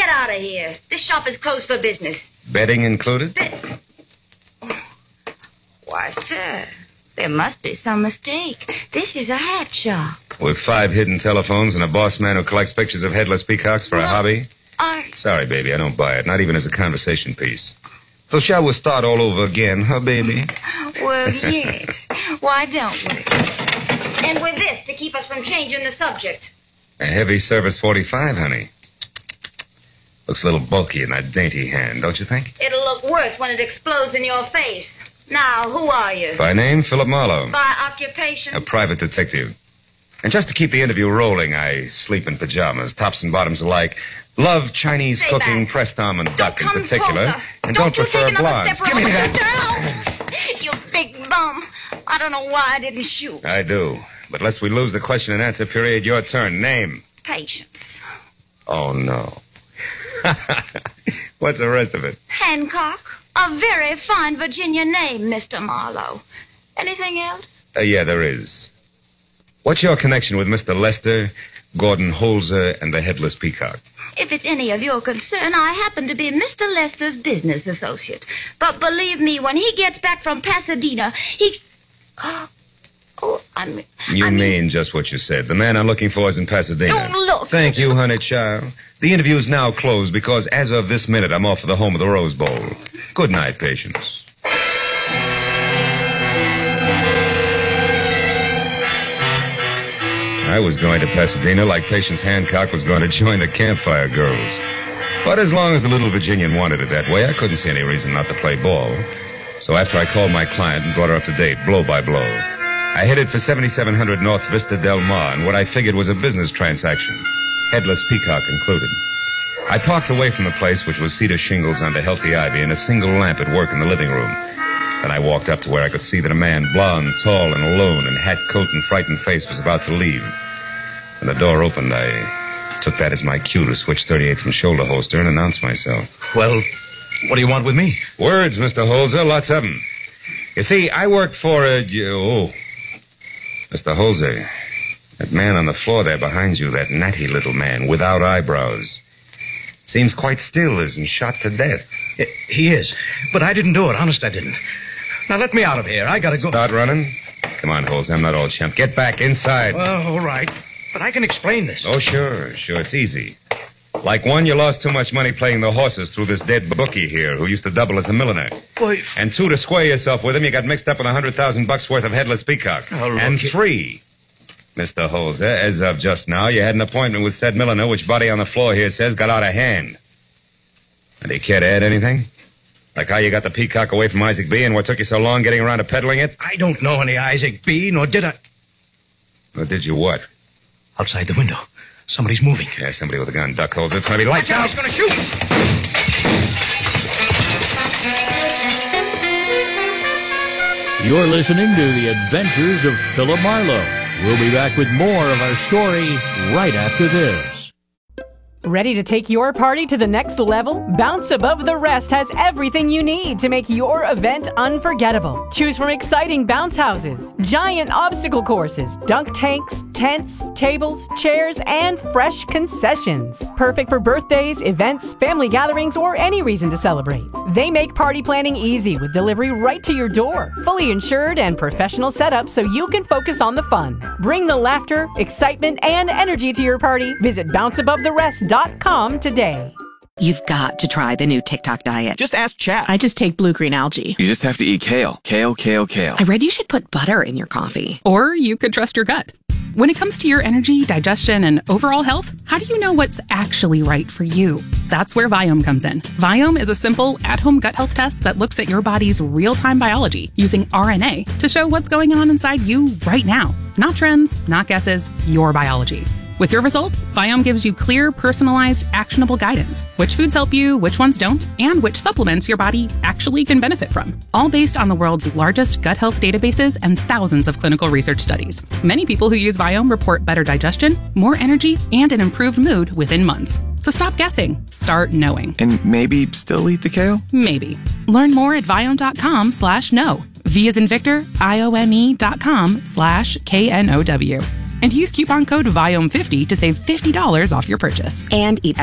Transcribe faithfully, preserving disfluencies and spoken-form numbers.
Get out of here. This shop is closed for business. Bedding included? Be- Why, sir, there must be some mistake. This is a hat shop. With five hidden telephones and a boss man who collects pictures of headless peacocks for Well, a hobby? I... Sorry, baby, I don't buy it. Not even as a conversation piece. So shall we start all over again, huh, baby? Well, yes. Why don't we? And with this to keep us from changing the subject. A heavy service forty-five, honey. Looks a little bulky in that dainty hand, don't you think? It'll look worse when it explodes in your face. Now, who are you? By name, Philip Marlowe. By occupation? A private detective. And just to keep the interview rolling, I sleep in pajamas, tops and bottoms alike. Love Chinese Stay cooking, back. pressed almond Don't duck in come particular. closer. And don't, don't, you prefer take another blondes. step Give me around. that. You big bum. I don't know why I didn't shoot. I do. But lest we lose the question and answer period, your turn. Name. Patience. Oh, no. What's the rest of it? Hancock. A very fine Virginia name, Mister Marlowe. Anything else? Uh, yeah, there is. What's your connection with Mister Lester, Gordon Holzer, and the Headless Peacock? If it's any of your concern, I happen to be Mister Lester's business associate. But believe me, when he gets back from Pasadena, he... Oh, oh I mean... You I mean, mean just what you said. The man I'm looking for is in Pasadena. Don't look. Thank you, honey child. The interview's now closed because as of this minute, I'm off for the home of the Rose Bowl. Good night, Patience. I was going to Pasadena like Patience Hancock was going to join the Campfire Girls. But as long as the little Virginian wanted it that way, I couldn't see any reason not to play ball. So after I called my client and brought her up to date, blow by blow, I headed for seventy-seven hundred North Vista Del Mar in what I figured was a business transaction, Headless Peacock included. I parked away from the place, which was cedar shingles under healthy ivy, and a single lamp at work in the living room. Then I walked up to where I could see that a man, blond, tall, and alone, in hat, coat, and frightened face, was about to leave. When the door opened, I took that as my cue to switch thirty-eight from shoulder holster and announce myself. Well, what do you want with me? Words, Mister Holzer, lots of them. You see, I work for a... Oh, Mister Holzer, that man on the floor there behind you, that natty little man without eyebrows, seems quite still as and shot to death. He is. But I didn't do it. Honest, I didn't. Now, let me out of here. I gotta go. Start running? Come on, Holzer, I'm not all chump. Get back inside. Well, all right. But I can explain this. Oh, sure, sure, it's easy. Like one, you lost too much money playing the horses through this dead bookie here who used to double as a milliner. Boy. And two, to square yourself with him, you got mixed up in a hundred thousand bucks worth of Headless Peacock. Oh, look, and you... three, Mister Holzer, as of just now, you had an appointment with said milliner, which body on the floor here says got out of hand. And do you care to add anything? Like how you got the Peacock away from Isaac B. and what took you so long getting around to peddling it? I don't know any Isaac B., nor did I... Or did you what? Outside the window. Somebody's moving. Yeah, somebody with a gun. Duck Holzer. It's going to be lights out. He's going to shoot. You're listening to The Adventures of Philip Marlowe. We'll be back with more of our story right after this. Ready to take your party to the next level? Bounce Above the Rest has everything you need to make your event unforgettable. Choose from exciting bounce houses, giant obstacle courses, dunk tanks, tents, tables, chairs, and fresh concessions. Perfect for birthdays, events, family gatherings, or any reason to celebrate. They make party planning easy with delivery right to your door. Fully insured and professional setup so you can focus on the fun. Bring the laughter, excitement, and energy to your party. Visit bounce above the rest dot com today. You've got to try the new TikTok diet. Just ask chat. I just take blue-green algae. You just have to eat kale. Kale, kale, kale. I read you should put butter in your coffee. Or you could trust your gut. When it comes to your energy, digestion, and overall health, how do you know what's actually right for you? That's where Viome comes in. Viome is a simple, at-home gut health test that looks at your body's real-time biology using R N A to show what's going on inside you right now. Not trends, not guesses, your biology. With your results, Viome gives you clear, personalized, actionable guidance. Which foods help you, which ones don't, and which supplements your body actually can benefit from. All based on the world's largest gut health databases and thousands of clinical research studies. Many people who use Viome report better digestion, more energy, and an improved mood within months. So stop guessing. Start knowing. And maybe still eat the kale? Maybe. Learn more at Viome.com slash know. V as in Victor, I O M E dot com slash K N O W. And use coupon code Viome fifty to save fifty dollars off your purchase. And eat